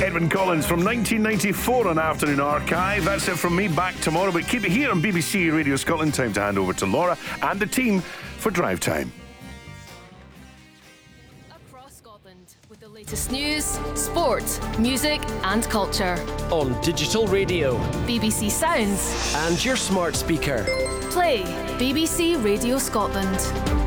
Edwyn Collins from 1994 on Afternoon Archive. That's it from me. Back tomorrow, but keep it here on BBC Radio Scotland. Time to hand over to Laura and the team for Drive Time. Across Scotland with the latest news, sport, music and culture. On digital radio, BBC Sounds and your smart speaker. Play BBC Radio Scotland.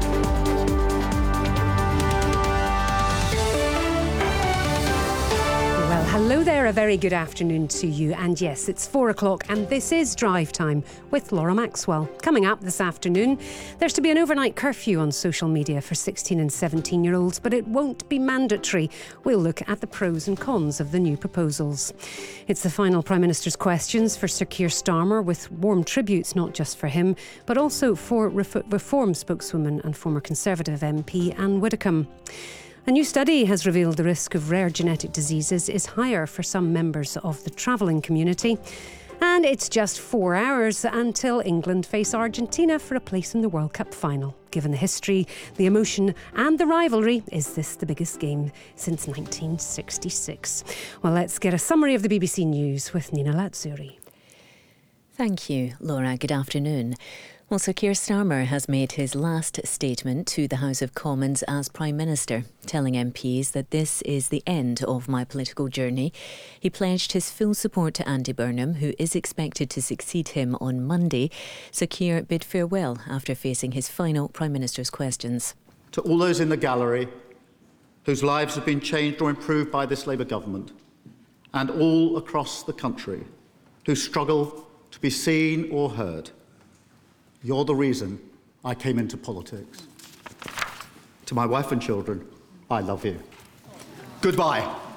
Well, hello there, a very good afternoon to you. And yes, it's 4 o'clock and this is Drive Time with Laura Maxwell. Coming up this afternoon, there's to be an overnight curfew on social media for 16 and 17-year-olds, but it won't be mandatory. We'll look at the pros and cons of the new proposals. It's the final Prime Minister's questions for Sir Keir Starmer, with warm tributes not just for him, but also for Reform spokeswoman and former Conservative MP Anne Widdecombe. A new study has revealed the risk of rare genetic diseases is higher for some members of the travelling community. And it's just 4 hours until England face Argentina for a place in the World Cup final. Given the history, the emotion and the rivalry, is this the biggest game since 1966? Well, let's get a summary of the BBC News with Nina Lazzuri. Thank you, Laura. Good afternoon. Well, Sir Keir Starmer has made his last statement to the House of Commons as Prime Minister, telling MPs that this is the end of my political journey. He pledged his full support to Andy Burnham, who is expected to succeed him on Monday. Sir Keir bid farewell after facing his final Prime Minister's questions. To all those in the gallery whose lives have been changed or improved by this Labour government, and all across the country who struggle to be seen or heard, you're the reason I came into politics. To my wife and children, I love you. Goodbye.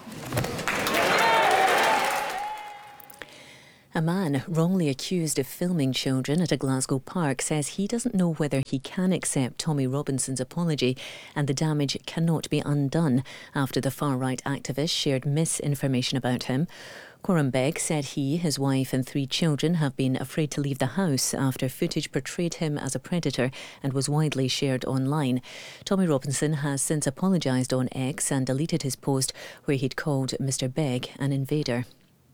A man wrongly accused of filming children at a Glasgow park says he doesn't know whether he can accept Tommy Robinson's apology, and the damage cannot be undone after the far-right activist shared misinformation about him. Coram Begg said he, his wife and 3 children have been afraid to leave the house after footage portrayed him as a predator and was widely shared online. Tommy Robinson has since apologised on X and deleted his post where he'd called Mr Begg an invader.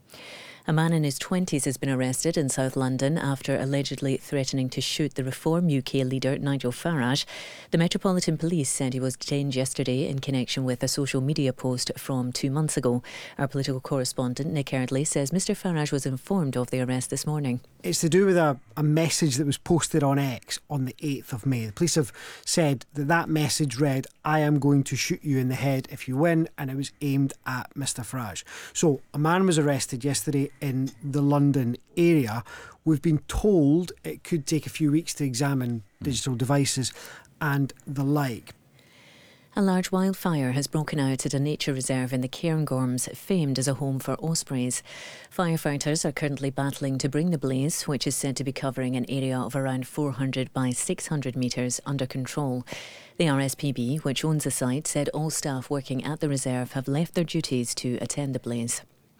A man in his 20s has been arrested in South London after allegedly threatening to shoot the Reform UK leader Nigel Farage. The Metropolitan Police said he was detained yesterday in connection with a social media post from 2 months ago. Our political correspondent Nick Eardley says Mr Farage was informed of the arrest this morning. It's to do with a message that was posted on X on the 8th of May. The police have said that message read, "I am going to shoot you in the head if you win," and it was aimed at Mr Farage. So a man was arrested yesterday in the London area. We've been told it could take a few weeks to examine digital devices and the like. A large wildfire has broken out at a nature reserve in the Cairngorms, famed as a home for ospreys. Firefighters are currently battling to bring the blaze, which is said to be covering an area of around 400 by 600 metres, under control. The RSPB, which owns the site, said all staff working at the reserve have left their duties to attend the blaze.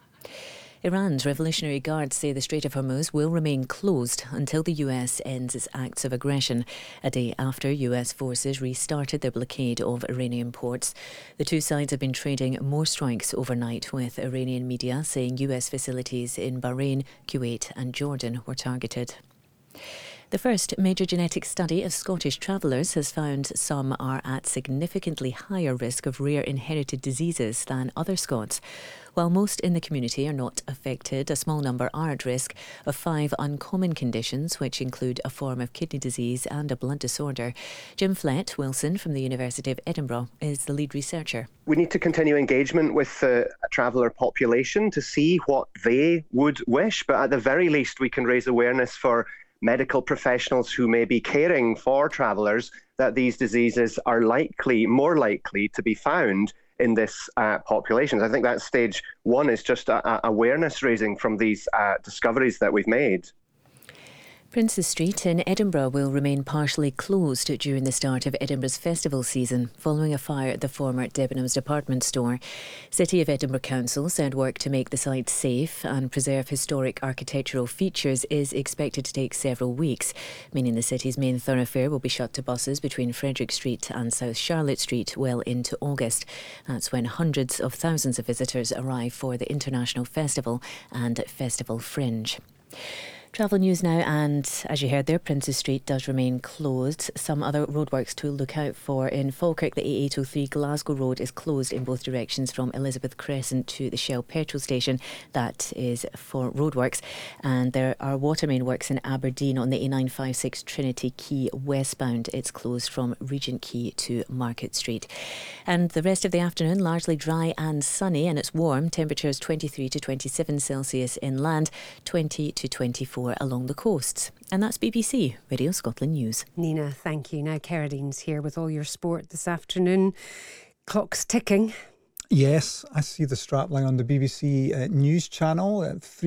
Iran's Revolutionary Guards say the Strait of Hormuz will remain closed until the US ends its acts of aggression, a day after US forces restarted their blockade of Iranian ports. The two sides have been trading more strikes overnight, with Iranian media saying US facilities in Bahrain, Kuwait and Jordan were targeted. The first major genetic study of Scottish travellers has found some are at significantly higher risk of rare inherited diseases than other Scots. While most in the community are not affected, a small number are at risk of 5 uncommon conditions, which include a form of kidney disease and a blood disorder. Jim Flett-Wilson from the University of Edinburgh is the lead researcher. We need to continue engagement with the traveller population to see what they would wish, but at the very least we can raise awareness for medical professionals who may be caring for travellers that these diseases are more likely to be found in this population. I think that stage one is just awareness raising from these discoveries that we've made. Princes Street in Edinburgh will remain partially closed during the start of Edinburgh's festival season, following a fire at the former Debenhams department store. City of Edinburgh Council said work to make the site safe and preserve historic architectural features is expected to take several weeks, meaning the city's main thoroughfare will be shut to buses between Frederick Street and South Charlotte Street well into August. That's when hundreds of thousands of visitors arrive for the International Festival and Festival Fringe. Travel news now, and as you heard there, Princes Street does remain closed. Some other roadworks to look out for. In Falkirk, the A803 Glasgow Road is closed in both directions from Elizabeth Crescent to the Shell petrol station. That is for roadworks. And there are water main works in Aberdeen on the A956 Trinity Quay westbound. It's closed from Regent Quay to Market Street. And the rest of the afternoon, largely dry and sunny, and it's warm. Temperatures 23 to 27 Celsius inland, 20 to 24 along the coasts. And that's BBC Radio Scotland News. Nina, thank you. Now Carradine's here with all your sport this afternoon. Clock's ticking. Yes, I see the strapline on the BBC News channel at 3